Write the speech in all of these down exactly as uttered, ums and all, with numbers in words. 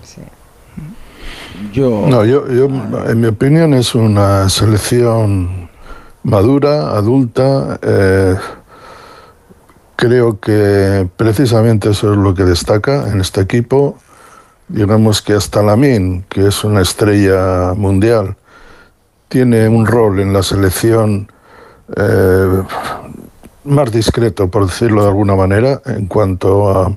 Sí. Yo... No, yo, yo, en mi opinión, es una selección madura, adulta. Eh, creo que precisamente eso es lo que destaca en este equipo. Digamos que hasta Lamine, que es una estrella mundial, tiene un rol en la selección eh, más discreto, por decirlo de alguna manera, en cuanto a...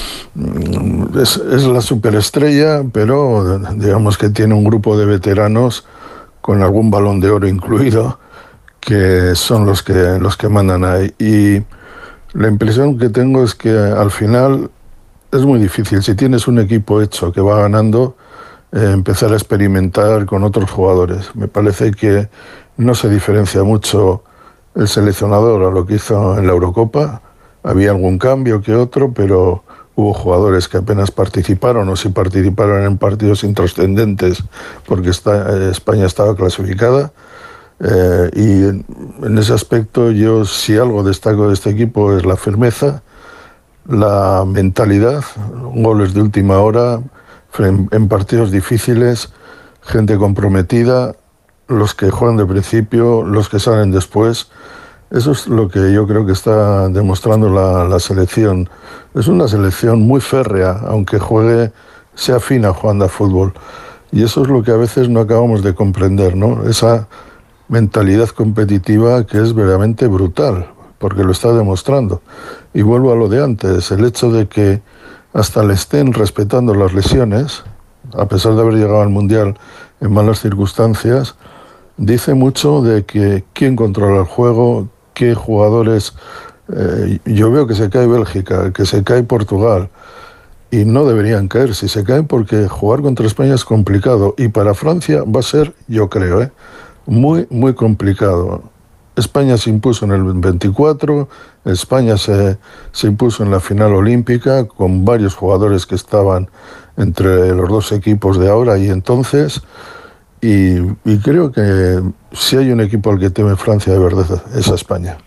Es, es la superestrella, pero digamos que tiene un grupo de veteranos con algún balón de oro incluido, que son los que, los que mandan ahí. Y la impresión que tengo es que al final es muy difícil, si tienes un equipo hecho que va ganando, eh, empezar a experimentar con otros jugadores. Me parece que no se diferencia mucho el seleccionador a lo que hizo en la Eurocopa. Había algún cambio que otro, pero hubo jugadores que apenas participaron, o si participaron en partidos intrascendentes porque está, eh, España estaba clasificada. Eh, y en, en ese aspecto yo, si algo destaco de este equipo, es la firmeza, la mentalidad, goles de última hora en, en partidos difíciles, gente comprometida, los que juegan de principio, los que salen después. Eso es lo que yo creo que está demostrando la, la selección. Es una selección muy férrea, aunque juegue, sea fina jugando a fútbol. Y eso es lo que a veces no acabamos de comprender, ¿no? Esa mentalidad competitiva que es verdaderamente brutal, porque lo está demostrando. Y vuelvo a lo de antes, el hecho de que hasta le estén respetando las lesiones, a pesar de haber llegado al Mundial en malas circunstancias, dice mucho de que quién controla el juego, qué jugadores... Eh, yo veo que se cae Bélgica, que se cae Portugal, y no deberían caer. Si se caen, porque jugar contra España es complicado, y para Francia va a ser, yo creo, ¿eh? muy, muy complicado. España se impuso en el veinticuatro, España se, se impuso en la final olímpica con varios jugadores que estaban entre los dos equipos de ahora y entonces, y, y creo que si hay un equipo al que teme Francia de verdad es a España.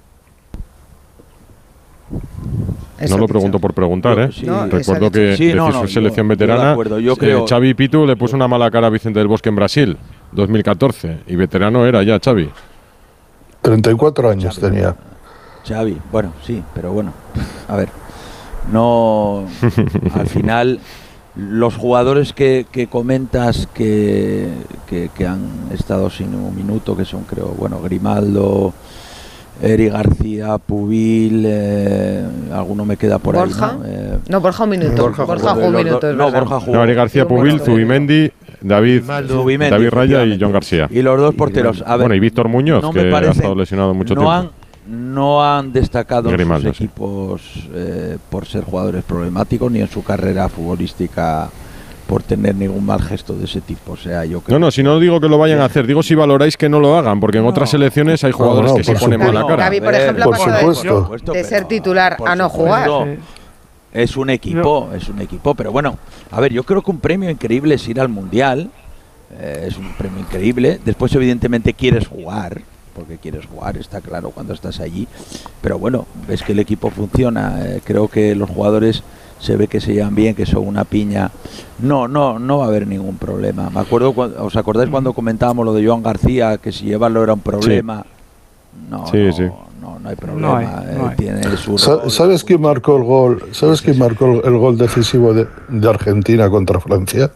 No lo pregunto por preguntar, ¿eh? Sí, no, recuerdo que sí, no, su no, selección yo, veterana, yo yo creo, eh, Xavi Pitu le puso una mala cara a Vicente del Bosque en Brasil, dos mil catorce, y veterano era ya Xavi. treinta y cuatro años Xavi, tenía. Xavi, bueno, sí, pero bueno, a ver, no, al final, los jugadores que, que comentas que, que, que han estado sin un minuto, que son, creo, bueno, Grimaldo, Eri García, Pubil, eh, alguno me queda por Borja. ahí, ¿no? Eh, no, Borja un minuto. Borja, Borja jugó un minuto. No, Borja jugó. No, Eri García, Pubil, Zubimendi, David, Zubimendi, David Raya y John García. Y los dos porteros. A ver, bueno, y Víctor Muñoz, no que parece, ha estado lesionado mucho no tiempo. Han, no han destacado Grimaldo, en sus equipos eh, por ser jugadores problemáticos, ni en su carrera futbolística por tener ningún mal gesto de ese tipo. O sea, yo creo no, no, si no digo que lo vayan a hacer, digo si valoráis que no lo hagan, porque en no. otras selecciones hay jugadores no, no, que se ponen supuesto. mala cara. Gavi, por ejemplo, por ha pasado supuesto. de, de ser titular a no jugar. Es un equipo, no. es un equipo, pero bueno, a ver, yo creo que un premio increíble es ir al Mundial, eh, es un premio increíble. Después, evidentemente, quieres jugar, porque quieres jugar, está claro, cuando estás allí. Pero bueno, ves que el equipo funciona, eh, creo que los jugadores se ve que se llevan bien, que son una piña. No, no, no va a haber ningún problema. Me acuerdo, ¿os acordáis cuando comentábamos lo de Joan García, que si llevarlo era un problema? Sí. No, sí, no, sí. no, no hay problema. No hay, no hay. Eh, tiene su rol, ¿Sabes quién marcó el gol? ¿Sabes quién marcó el gol decisivo de, de Argentina contra Francia?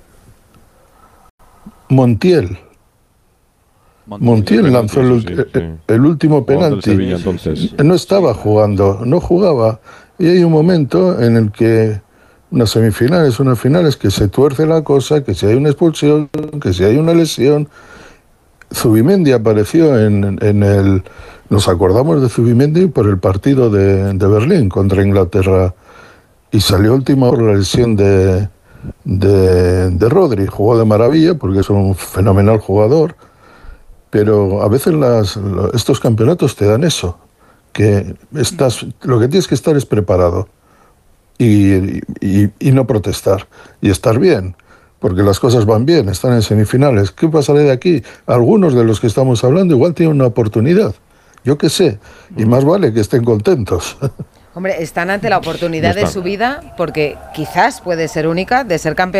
Montiel. Montiel, Montiel lanzó el, sí, sí. el, el último penalti. Sevilla, entonces. Sí, sí, sí. No estaba jugando, no jugaba. Y hay un momento en el que unas semifinales, unas finales, que se tuerce la cosa, que si hay una expulsión, que si hay una lesión. Zubimendi apareció en, en el... Nos acordamos de Zubimendi por el partido de, de Berlín contra Inglaterra. Y salió última por la lesión de, de, de Rodri. Jugó de maravilla porque es un fenomenal jugador. Pero a veces las, estos campeonatos te dan eso. Que estás, lo que tienes que estar es preparado y, y, y no protestar y estar bien, porque las cosas van bien, están en semifinales. ¿Qué pasará de aquí? Algunos de los que estamos hablando igual tienen una oportunidad, yo qué sé, y más vale que estén contentos. Hombre, están ante la oportunidad de su vida, porque quizás puede ser única, de ser campeón